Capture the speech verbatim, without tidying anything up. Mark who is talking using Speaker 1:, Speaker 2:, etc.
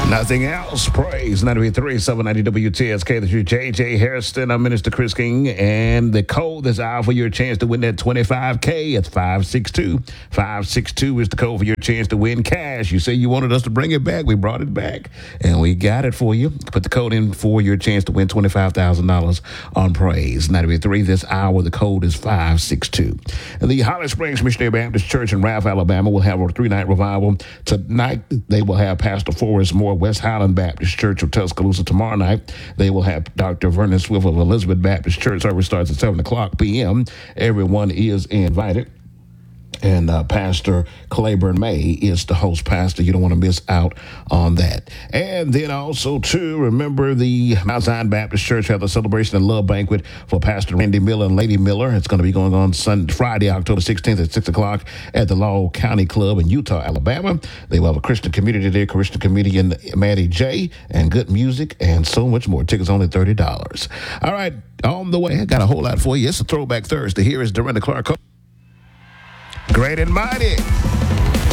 Speaker 1: Nothing else. Praise ninety-three, seven ninety W T S K. This is J J Harrison. I'm Minister Chris King. And the code that's out for your chance to win that twenty-five K. It's five six two. five six two is the code for your chance to win cash. You say you wanted us to bring it back. We brought it back. And we got it for you. Put the code in for your chance to win twenty-five thousand dollars on Praise ninety-three. This hour, the code is five six two. The Holly Springs Missionary Baptist Church in Ralph, Alabama will have a three-night revival. Tonight, they will have Pastor Forrest Moore, West Highland Baptist Church of Tuscaloosa. Tomorrow night, they will have Doctor Vernon Swift of Elizabeth Baptist Church. Service starts at seven o'clock p.m. Everyone is invited. And uh, Pastor Claiborne May is the host pastor. You don't want to miss out on that. And then also, too, remember the Mount Zion Baptist Church have the Celebration and Love Banquet for Pastor Randy Miller and Lady Miller. It's going to be going on Sunday, Friday, October sixteenth at six o'clock at the Laurel County Club in Eutaw, Alabama. They will have a Christian community there, Christian comedian Maddie J, and good music and so much more. Tickets only thirty dollars. All right, on the way, I got a whole lot for you. It's a Throwback Thursday. Here is Dorinda Clark. Great and mighty.